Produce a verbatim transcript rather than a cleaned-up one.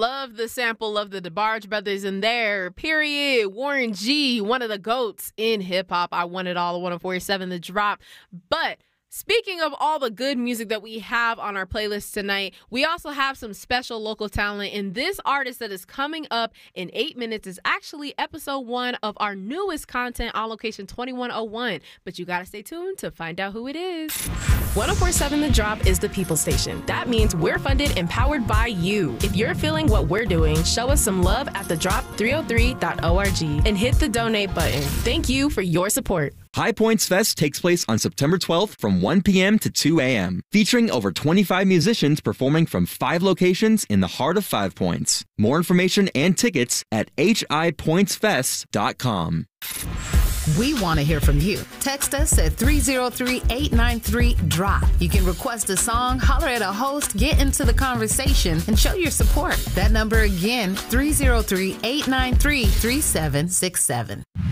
love the sample of the DeBarge brothers in there. Period. Warren G, one of the GOATs in hip-hop. I want it all, one oh four point seven The Drop. But speaking of all the good music that we have on our playlist tonight, we also have some special local talent. And this artist that is coming up in eight minutes is actually episode one of our newest content on location twenty-one oh one. But you got to stay tuned to find out who it is. one oh four point seven The Drop is the people station. That means we're funded and powered by you. If you're feeling what we're doing, show us some love at the drop three oh three dot org and hit the donate button. Thank you for your support. High Points Fest takes place on September twelfth from one p.m. to two a.m., featuring over twenty-five musicians performing from five locations in the heart of Five Points. More information and tickets at h i points fest dot com. We want to hear from you. Text us at three oh three, eight nine three, D R O P. You can request a song, holler at a host, get into the conversation, and show your support. That number again, three oh three, eight nine three, three seven six seven.